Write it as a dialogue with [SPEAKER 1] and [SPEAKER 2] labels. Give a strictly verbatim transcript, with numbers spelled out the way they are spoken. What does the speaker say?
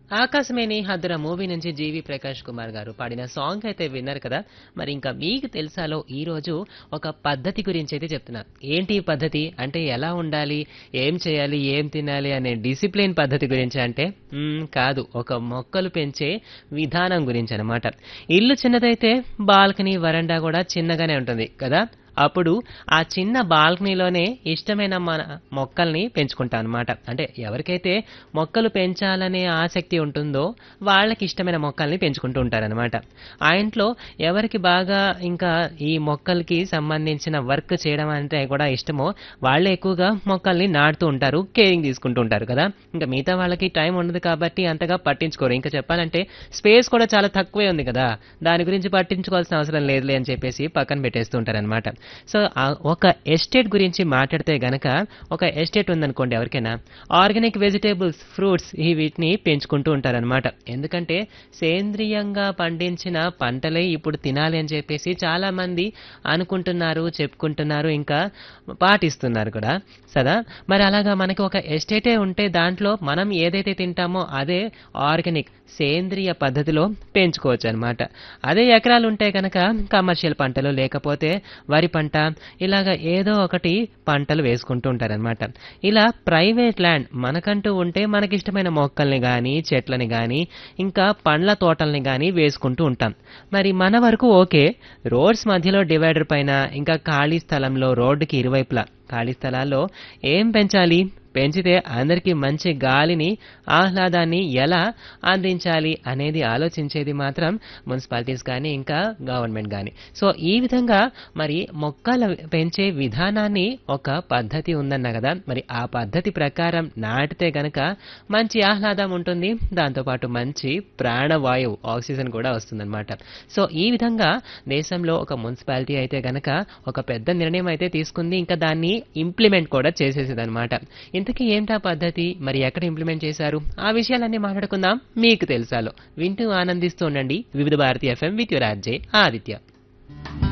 [SPEAKER 1] ఆకాశమేని హద్దున movie నుంచి జీవి ప్రకాష్ కుమార్ గారు పాడిన సాంగ్ అయితే విన్నారు కదా. మరి ఇంకా మీకు తెలుసాలో ఈ రోజు ఒక పద్ధతి గురించి అయితే చెప్తున్నా. ఏంటి ఈ పద్ధతి అంటే ఎలా ఉండాలి, ఏం చేయాలి, ఏం తినాలి అనే డిసిప్లిన్ పద్ధతి గురించి అంటే మ్మ్, కాదు, ఒక మొక్కలు పెంచే విధానం గురించి అన్నమాట. ఇల్లు చిన్నదైతే బాల్కనీ వరండా కూడా చిన్నగానే ఉంటుంది కదా. అప్పుడు ఆ చిన్న బాల్కనీలోనే ఇష్టమైన మన మొక్కల్ని పెంచుకుంటాం అనమాట. అంటే ఎవరికైతే మొక్కలు పెంచాలనే ఆసక్తి ఉంటుందో వాళ్ళకి ఇష్టమైన మొక్కల్ని పెంచుకుంటూ ఉంటారనమాట. ఆ ఇంట్లో ఎవరికి బాగా ఇంకా ఈ మొక్కలకి సంబంధించిన వర్క్ చేయడం అంటే కూడా ఇష్టమో వాళ్ళే ఎక్కువగా మొక్కల్ని నాటుతూ ఉంటారు, కేరింగ్ తీసుకుంటూ ఉంటారు కదా. ఇంకా మిగతా వాళ్ళకి టైం ఉండదు కాబట్టి అంతగా పట్టించుకోరు. ఇంకా చెప్పాలంటే స్పేస్ కూడా చాలా తక్కువే ఉంది కదా, దాని గురించి పట్టించుకోవాల్సిన అవసరం లేదులే అని చెప్పేసి పక్కన పెట్టేస్తూ ఉంటారనమాట. సో ఆ ఒక ఎస్టేట్ గురించి మాట్లాడితే గనక, ఒక ఎస్టేట్ ఉందనుకోండి ఎవరికైనా, ఆర్గానిక్ వెజిటేబుల్స్, ఫ్రూట్స్ ఈ వీటిని పెంచుకుంటూ ఉంటారనమాట. ఎందుకంటే సేంద్రియంగా పండించిన పంటలే ఇప్పుడు తినాలి అని చెప్పేసి చాలా మంది అనుకుంటున్నారు, చెప్పుకుంటున్నారు, ఇంకా పాటిస్తున్నారు కూడా సదా. మరి అలాగా మనకి ఒక ఎస్టేటే ఉంటే దాంట్లో మనం ఏదైతే తింటామో అదే ఆర్గానిక్ సేంద్రియ పద్ధతిలో పెంచుకోవచ్చు అనమాట. అదే ఎకరాలు ఉంటే కనుక కమర్షియల్ పంటలు లేకపోతే వరి పంట ఇలాగ ఏదో ఒకటి పంటలు వేసుకుంటూ ఉంటారనమాట. ఇలా ప్రైవేట్ ల్యాండ్ మనకంటూ ఉంటే మనకిష్టమైన మొక్కల్ని కానీ చెట్లని కానీ ఇంకా పండ్ల తోటల్ని కానీ వేసుకుంటూ ఉంటాం. మరి మన వరకు ఓకే, రోడ్స్ మధ్యలో డివైడర్ పైన ఇంకా ఖాళీ స్థలంలో రోడ్డుకి ఇరువైపులా ఖాళీ స్థలాల్లో ఏం పెంచాలి, పెంచితే అందరికీ మంచి గాలిని ఆహ్లాదాన్ని ఎలా అందించాలి అనేది ఆలోచించేది మాత్రం మున్సిపాలిటీస్ కానీ ఇంకా గవర్నమెంట్ కానీ. సో ఈ విధంగా మరి మొక్కల పెంచే విధానాన్ని ఒక పద్ధతి ఉందన్నా కదా, మరి ఆ పద్ధతి ప్రకారం నాటితే గనక మంచి ఆహ్లాదం ఉంటుంది, దాంతోపాటు మంచి ప్రాణవాయువు ఆక్సిజన్ కూడా వస్తుందన్నమాట. సో ఈ విధంగా దేశంలో ఒక మున్సిపాలిటీ అయితే గనక ఒక పెద్ద నిర్ణయం అయితే తీసుకుంది, ఇంకా దాన్ని ఇంప్లిమెంట్ కూడా చేసేసేది అనమాట. ఇంతకీ ఏంటా పద్ధతి, మరి ఎక్కడ ఇంప్లిమెంట్ చేశారు, ఆ విషయాలన్నీ మాట్లాడుకుందాం మీకు తెలుసాలో. వింటూ ఆనందిస్తూ ఉండండి వివిధ Bharati FM with your RJ Aditya.